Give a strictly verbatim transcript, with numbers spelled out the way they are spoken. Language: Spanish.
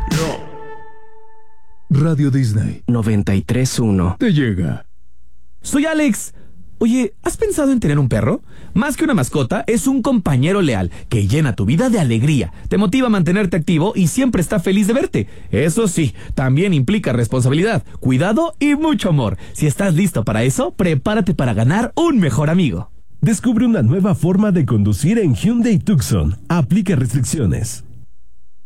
Radio Disney noventa y tres punto uno. te llega. Soy Alex. Oye, ¿has pensado en tener un perro? Más que una mascota, es un compañero leal que llena tu vida de alegría, te motiva a mantenerte activo y siempre está feliz de verte. Eso sí, también implica responsabilidad, cuidado y mucho amor. Si estás listo para eso, prepárate para ganar un mejor amigo. Descubre una nueva forma de conducir en Hyundai Tucson. Aplica restricciones.